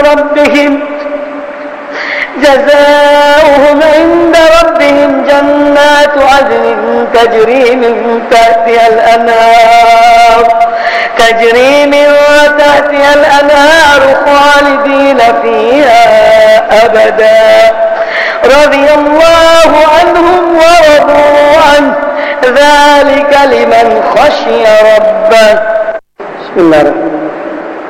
جزاؤهم عند ربهم جنات عدن تجري من تحتها الأنهار خالدين فيها أبدا رضي الله عنهم ورضوا عنه ذلك لمن خشي ربه. بسم الله الرحمن الرحيم.